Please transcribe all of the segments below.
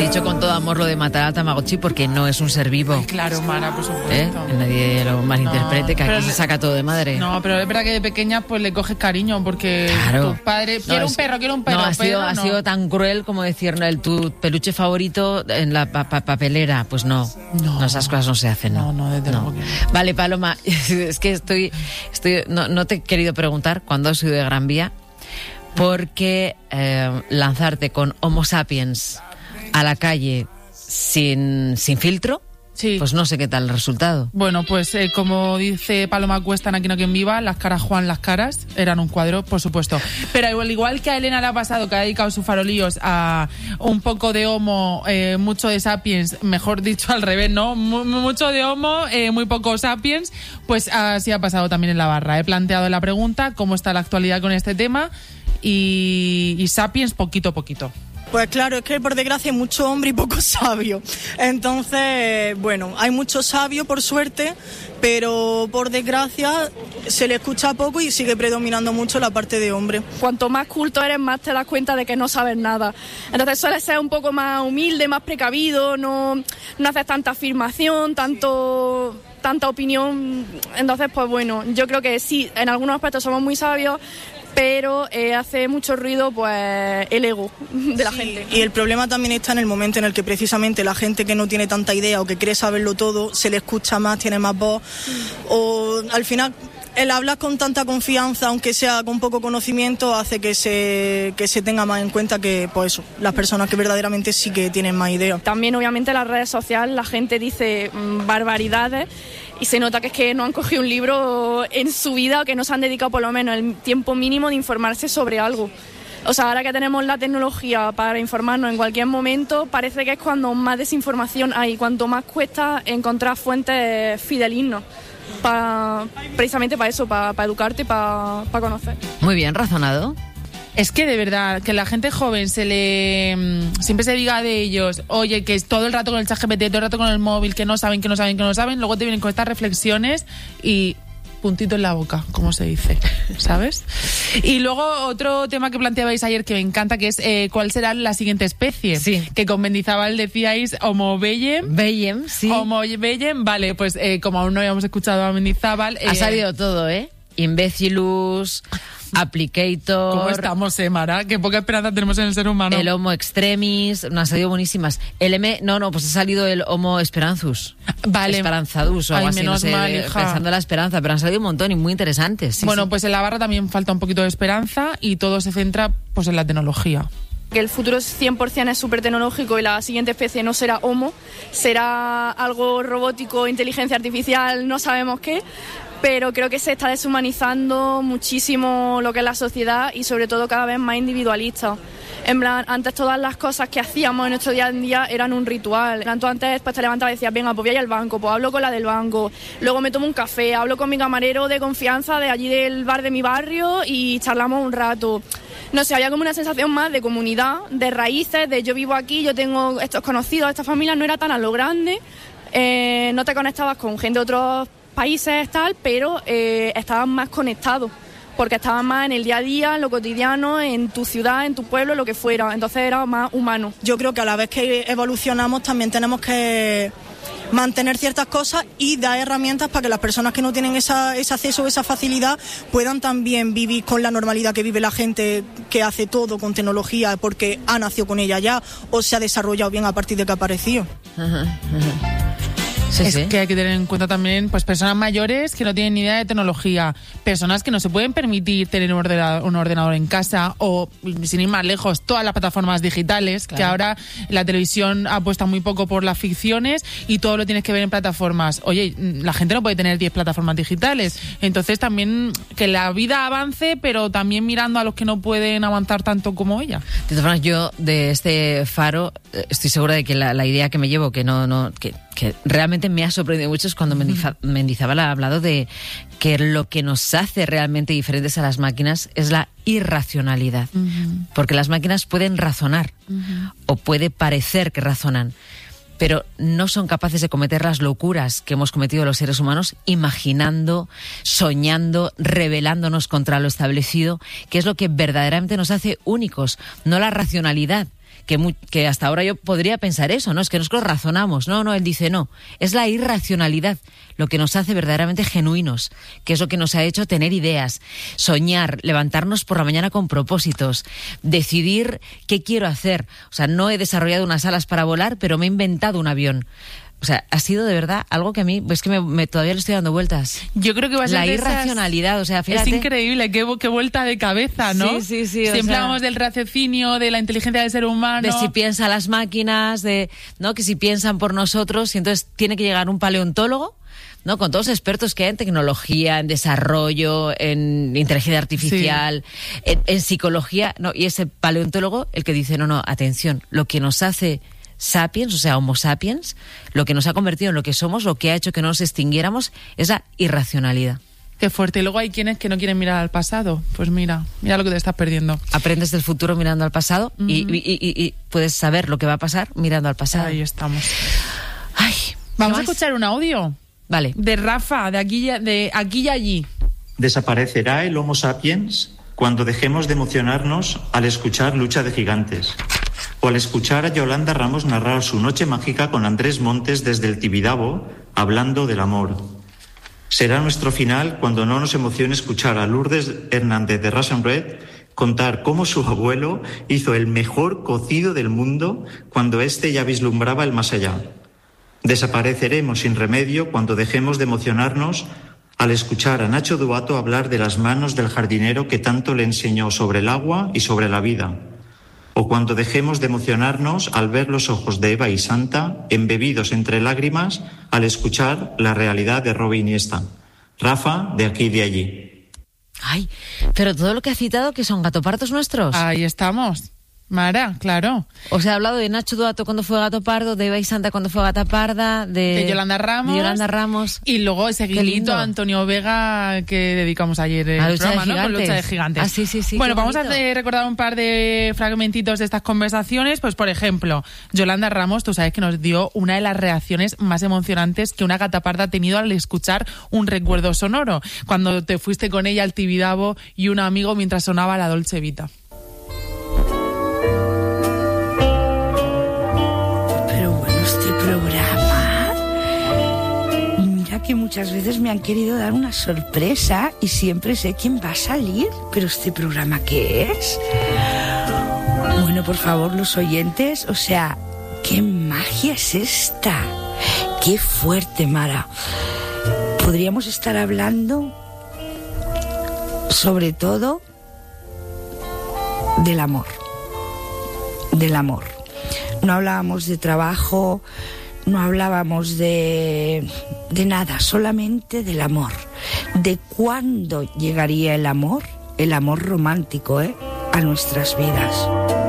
dicho con todo amor lo de matar al Tamagotchi porque no es un ser vivo. Ay, claro, Mara, por supuesto. Que nadie lo malinterprete, que aquí se saca todo de madre. No, pero es verdad que de pequeña pues le coges cariño porque tu padre quiero un perro. No, ha sido tan cruel como decir tu peluche favorito en la papelera. Pues no, esas cosas no se hacen. No, desde luego que no. Vale, Paloma, es que no te he querido preguntar cuándo has ido de Gran Vía, porque lanzarte con Homo sapiens a la calle sin filtro, sí, pues no sé qué tal el resultado. Bueno, pues como dice Paloma Cuesta en Aquí no quien viva, las caras Juan, las caras eran un cuadro, por supuesto. Pero igual que a Elena le ha pasado, que ha dedicado sus farolillos a un poco de Homo, mucho de sapiens, mejor dicho al revés, ¿no? Mucho de Homo, muy poco sapiens, pues así ha pasado también en la barra. He planteado la pregunta, ¿cómo está la actualidad con este tema? Y sapiens poquito a poquito. Pues claro, es que por desgracia hay mucho hombre y poco sabio. Entonces, bueno, hay mucho sabio por suerte, pero por desgracia se le escucha poco y sigue predominando mucho la parte de hombre. Cuanto más culto eres, más te das cuenta de que no sabes nada. Entonces sueles ser un poco más humilde, más precavido, no haces tanta afirmación, tanta opinión. Entonces, pues bueno, yo creo que sí, en algunos aspectos somos muy sabios, pero hace mucho ruido pues el ego de la gente. Y el problema también está en el momento en el que precisamente la gente que no tiene tanta idea o que cree saberlo todo, se le escucha más, tiene más voz, o al final el hablar con tanta confianza, aunque sea con poco conocimiento, hace que se tenga más en cuenta que pues eso, las personas que verdaderamente sí que tienen más idea. También obviamente en las redes sociales la gente dice barbaridades y se nota que es que no han cogido un libro en su vida o que no se han dedicado por lo menos el tiempo mínimo de informarse sobre algo. O sea, ahora que tenemos la tecnología para informarnos en cualquier momento, parece que es cuando más desinformación hay, cuanto más cuesta encontrar fuentes fidedignas. Precisamente para eso, para educarte, para conocer. Muy bien razonado. Es que de verdad, que la gente joven siempre se diga de ellos, oye, que es todo el rato con el ChatGPT, todo el rato con el móvil, que no saben, luego te vienen con estas reflexiones y puntito en la boca, como se dice, ¿sabes? Y luego otro tema que planteabais ayer que me encanta, que es cuál será la siguiente especie. Sí. Que con Mendizábal decíais Homo bellem. Bellem, sí. Homo bellem, vale, pues como aún no habíamos escuchado a Mendizábal... Ha salido todo, Imbécilus, Applicator... ¿Cómo estamos, Mara? Qué poca esperanza tenemos en el ser humano. El Homo extremis, nos han salido buenísimas. Pues ha salido el Homo esperanzus. Vale. Esperanzadus o algo así, menos mal, hija. Pensando en la esperanza, pero han salido un montón y muy interesantes. Sí, pues en la barra también falta un poquito de esperanza y todo se centra pues en la tecnología. Que el futuro 100% es súper tecnológico y la siguiente especie no será Homo, será algo robótico, inteligencia artificial, no sabemos qué, pero creo que se está deshumanizando muchísimo lo que es la sociedad y sobre todo cada vez más individualista. En plan, antes todas las cosas que hacíamos en nuestro día a día eran un ritual. Tú antes pues, te levantabas y decías, venga, pues voy a ir al banco, pues hablo con la del banco, luego me tomo un café, hablo con mi camarero de confianza de allí del bar de mi barrio y charlamos un rato. No sé, había como una sensación más de comunidad, de raíces, de yo vivo aquí, yo tengo estos conocidos, esta familia, no era tan a lo grande, no te conectabas con gente de otros países, tal, pero estaban más conectados, porque estaban más en el día a día, en lo cotidiano, en tu ciudad, en tu pueblo, lo que fuera, entonces era más humano. Yo creo que a la vez que evolucionamos también tenemos que mantener ciertas cosas y dar herramientas para que las personas que no tienen ese acceso o esa facilidad puedan también vivir con la normalidad que vive la gente que hace todo con tecnología porque ha nacido con ella ya o se ha desarrollado bien a partir de que ha aparecido. Sí, es que hay que tener en cuenta también pues personas mayores que no tienen ni idea de tecnología, personas que no se pueden permitir tener un ordenador en casa o, sin ir más lejos, todas las plataformas digitales, claro. Que ahora la televisión apuesta muy poco por las ficciones y todo lo tienes que ver en plataformas. Oye, la gente no puede tener 10 plataformas digitales, entonces también que la vida avance, pero también mirando a los que no pueden avanzar tanto como ella. De todas formas, yo de este faro estoy segura de que la idea que me llevo, que realmente me ha sorprendido mucho, es cuando Mendizábal ha hablado de que lo que nos hace realmente diferentes a las máquinas es la irracionalidad. Uh-huh. Porque las máquinas pueden razonar, uh-huh, o puede parecer que razonan, pero no son capaces de cometer las locuras que hemos cometido los seres humanos, imaginando, soñando, rebelándonos contra lo establecido, que es lo que verdaderamente nos hace únicos, no la racionalidad, que hasta ahora yo podría pensar eso, ¿no? Es que nosotros razonamos. No, él dice no. Es la irracionalidad lo que nos hace verdaderamente genuinos, que es lo que nos ha hecho tener ideas, soñar, levantarnos por la mañana con propósitos, decidir qué quiero hacer. O sea, no he desarrollado unas alas para volar, pero me he inventado un avión. O sea, ha sido de verdad algo que a mí, es que todavía le estoy dando vueltas. Yo creo que va a ser la irracionalidad, o sea, fíjate. Es increíble, qué vuelta de cabeza, ¿no? Sí. Siempre hablamos del raciocinio, de la inteligencia del ser humano. De si piensan las máquinas, ¿no? Que si piensan por nosotros, y entonces tiene que llegar un paleontólogo, ¿no? Con todos los expertos que hay en tecnología, en desarrollo, en inteligencia artificial, en psicología, ¿no? Y ese paleontólogo, el que dice, no, atención, lo que nos hace sapiens, o sea, homo sapiens, lo que nos ha convertido en lo que somos, lo que ha hecho que no nos extinguiéramos, es la irracionalidad. Qué fuerte. Y luego hay quienes que no quieren mirar al pasado. Pues mira lo que te estás perdiendo. Aprendes del futuro mirando al pasado y puedes saber lo que va a pasar mirando al pasado. Ahí estamos. Ay, vamos a escuchar un audio. Vale. De Rafa, de aquí y allí. ¿Desaparecerá el Homo sapiens cuando dejemos de emocionarnos al escuchar Lucha de Gigantes? O al escuchar a Yolanda Ramos narrar su noche mágica con Andrés Montes desde el Tibidabo, hablando del amor. Será nuestro final cuando no nos emocione escuchar a Lourdes Hernández de Ras and Red contar cómo su abuelo hizo el mejor cocido del mundo cuando éste ya vislumbraba el más allá. Desapareceremos sin remedio cuando dejemos de emocionarnos al escuchar a Nacho Duato hablar de las manos del jardinero que tanto le enseñó sobre el agua y sobre la vida. O cuando dejemos de emocionarnos al ver los ojos de Eva y Santa embebidos entre lágrimas al escuchar la realidad de Robbie Iniesta. Rafa, de aquí y de allí. Ay, pero todo lo que ha citado, que son gatopardos nuestros. Ahí estamos. Mara, claro. O sea, ha hablado de Nacho Duato cuando fue Gato Pardo, de Eva y Santa cuando fue Gata Parda, de Yolanda Ramos. Y luego ese guiñito a Antonio Vega que dedicamos ayer el programa, ¿no? Con Lucha de Gigantes. Ah, sí. Bueno, vamos a recordar un par de fragmentitos de estas conversaciones. Pues, por ejemplo, Yolanda Ramos, tú sabes que nos dio una de las reacciones más emocionantes que una gata parda ha tenido al escuchar un recuerdo sonoro. Cuando te fuiste con ella al Tibidabo y un amigo mientras sonaba la Dolce Vita. Programa. Y mira que muchas veces me han querido dar una sorpresa y siempre sé quién va a salir. Pero ¿este programa qué es? Bueno, por favor, los oyentes, o sea, ¿qué magia es esta? Qué fuerte, Mara. Podríamos estar hablando sobre todo del amor. Del amor. No hablábamos de trabajo, no hablábamos de nada, solamente del amor. De cuándo llegaría el amor romántico, a nuestras vidas.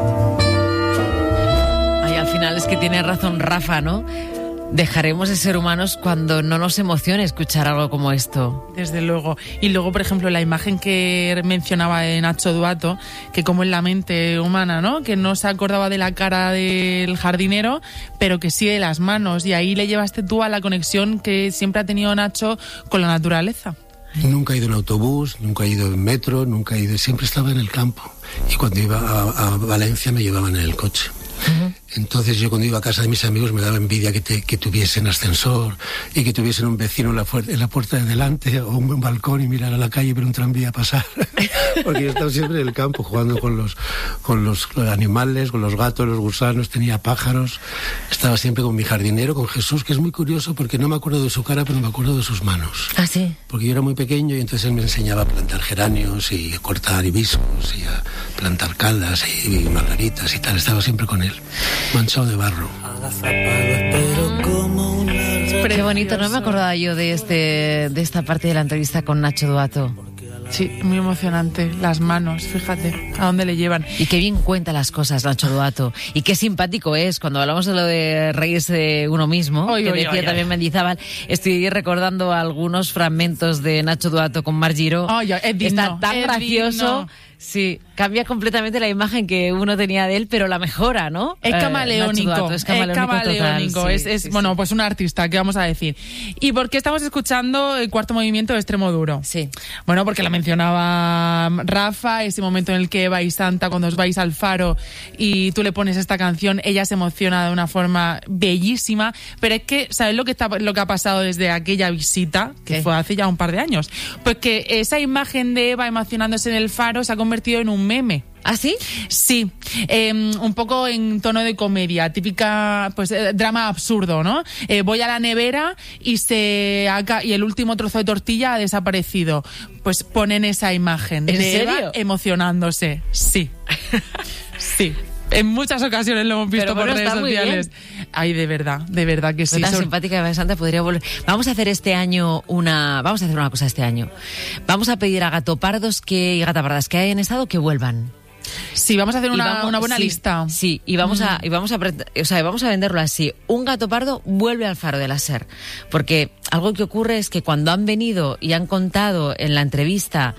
Ay, al final es que tiene razón Rafa, ¿no? Dejaremos de ser humanos cuando no nos emocione escuchar algo como esto. Desde luego. Y luego, por ejemplo, la imagen que mencionaba Nacho Duato, que como en la mente humana, ¿no? Que no se acordaba de la cara del jardinero, pero que sí de las manos. Y ahí le llevaste tú a la conexión que siempre ha tenido Nacho con la naturaleza. Nunca he ido en autobús, nunca he ido en metro, siempre estaba en el campo. Y cuando iba a Valencia me llevaban en el coche. Uh-huh. Entonces yo cuando iba a casa de mis amigos me daba envidia que tuviesen ascensor y que tuviesen un vecino en la puerta de delante o un balcón y mirar a la calle y ver un tranvía pasar. Porque yo estaba siempre en el campo jugando con los animales, con los gatos, los gusanos, tenía pájaros. Estaba siempre con mi jardinero, con Jesús, que es muy curioso porque no me acuerdo de su cara, pero me acuerdo de sus manos. ¿Ah, sí? Porque yo era muy pequeño y entonces él me enseñaba a plantar geranios y a cortar hibiscos y a plantar caldas y margaritas y tal. Estaba siempre con él, manchado de barro. Qué bonito, no me acordaba yo de esta parte de la entrevista con Nacho Duato. Sí, muy emocionante. Las manos, fíjate, a dónde le llevan. Y qué bien cuenta las cosas Nacho Duato. Y qué simpático es. Cuando hablamos de lo de reírse de uno mismo, que decía también Mendizábal, estoy recordando algunos fragmentos de Nacho Duato con Mar Giró. Es digno, está tan gracioso. Digno. Sí. cambia completamente la imagen que uno tenía de él, pero la mejora, ¿no? Es camaleónico. Es camaleónico. Total, Sí, bueno, pues un artista, ¿qué vamos a decir? ¿Y por qué estamos escuchando el cuarto movimiento de Extremo Duro? Sí. Bueno, porque la mencionaba Rafa, ese momento en el que Eva y Santa, cuando os vais al faro y tú le pones esta canción, ella se emociona de una forma bellísima, pero es que, ¿sabes lo que ha pasado desde aquella visita, que fue hace ya un par de años? Pues que esa imagen de Eva emocionándose en el faro se ha convertido en un meme. ¿Ah, sí? Sí, un poco en tono de comedia, típica, pues drama absurdo, ¿no? Voy a la nevera y el último trozo de tortilla ha desaparecido. Pues ponen esa imagen de Eva emocionándose. Sí. Sí. En muchas ocasiones lo hemos visto por redes sociales. Ay, de verdad que sí. Tan simpática Eva Santa podría volver. Vamos a hacer una cosa este año. Vamos a pedir a gatopardos y gatapardas que hayan estado que vuelvan. Sí, vamos a hacer una buena lista. Sí, y vamos a venderlo así. Un gato pardo vuelve al Faro de la Ser. Porque algo que ocurre es que cuando han venido y han contado en la entrevista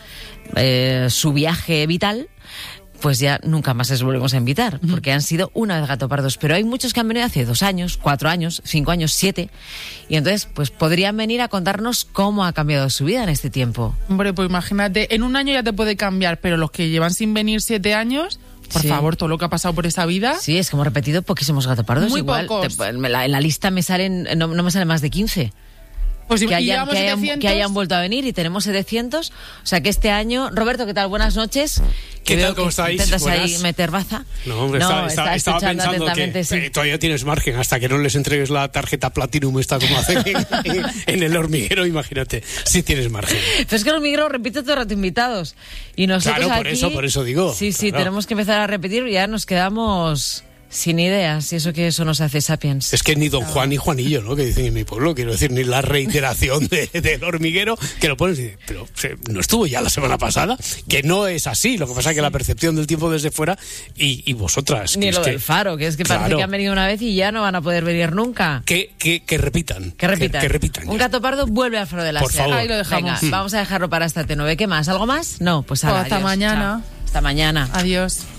su viaje vital, pues ya nunca más les volvemos a invitar, porque han sido una vez gatopardos. Pero hay muchos que han venido hace 2 años, 4 años, 5 años, 7, y entonces pues podrían venir a contarnos cómo ha cambiado su vida en este tiempo. Hombre, pues imagínate, en un año ya te puede cambiar, pero los que llevan sin venir 7 años... Por favor, todo lo que ha pasado por esa vida. Sí, es que hemos repetido poquísimos gatopardos. Muy igual, pocos. En la lista me salen, no me salen más de 15. Pues que hayan vuelto a venir y tenemos 700. O sea que este año... Roberto, ¿qué tal? Buenas noches. ¿Qué tal? ¿Cómo estáis? ¿Intentas Buenas. ahí meter baza? No, hombre, estaba pensando que sí. Todavía tienes margen hasta que no les entregues la tarjeta Platinum esta como hacen en El Hormiguero, imagínate, si tienes margen. Pero es que El Hormiguero repite todo el rato invitados. Y nosotros claro, aquí, por eso digo. Sí, claro. Tenemos que empezar a repetir y ya nos quedamos... sin ideas, y eso nos hace Sapiens. Es que ni Don Juan ni Juanillo, ¿no? Que dicen en mi pueblo, quiero decir, ni la reiteración del Hormiguero, que lo pones y dices, pero no estuvo ya la semana pasada, que no es así, lo que pasa es que la percepción del tiempo desde fuera y vosotras... Ni lo del Faro, que es que parece que han venido una vez y ya no van a poder venir nunca. Que repitan. Que repitan. Un gato pardo vuelve al Faro de la Por Ser. favor. Ahí lo dejamos. Venga, vamos a dejarlo para esta T9. ¿Qué más? ¿Algo más? No, pues hasta mañana. Chao. Hasta mañana. Adiós.